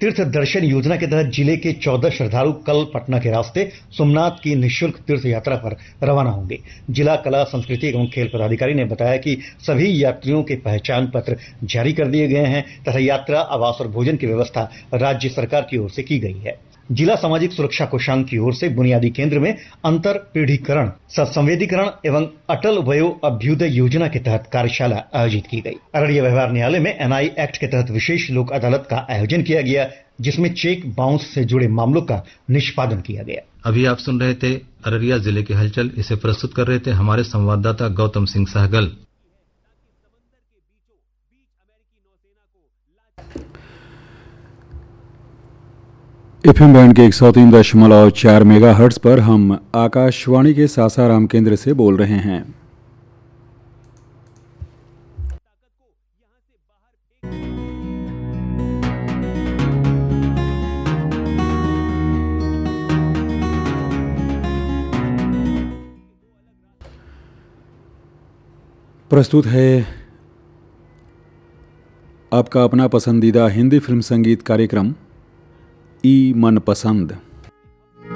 तीर्थ दर्शन योजना के तहत जिले के 14 श्रद्धालु कल पटना के रास्ते सोमनाथ की निःशुल्क तीर्थ यात्रा पर रवाना होंगे। जिला कला संस्कृति एवं खेल पदाधिकारी ने बताया कि सभी यात्रियों के पहचान पत्र जारी कर दिए गए हैं तथा यात्रा, आवास और भोजन की व्यवस्था राज्य सरकार की ओर से की गई है। जिला सामाजिक सुरक्षा कोषांग की ओर से बुनियादी केंद्र में अंतर पीढ़ीकरण, संवेदीकरण एवं अटल वयो अभ्युदय योजना के तहत कार्यशाला आयोजित की गई। अररिया व्यवहार न्यायालय में एनआई एक्ट के तहत विशेष लोक अदालत का आयोजन किया गया, जिसमें चेक बाउंस से जुड़े मामलों का निष्पादन किया गया। अभी आप सुन रहे थे अररिया जिले की हलचल। इसे प्रस्तुत कर रहे थे हमारे संवाददाता गौतम सिंह सहगल। एफएम बैंड के 103.4 मेगाहर्ट्ज पर हम आकाशवाणी के सासाराम केंद्र से बोल रहे हैं। प्रस्तुत है आपका अपना पसंदीदा हिंदी फिल्म संगीत कार्यक्रम ई मन पसंद।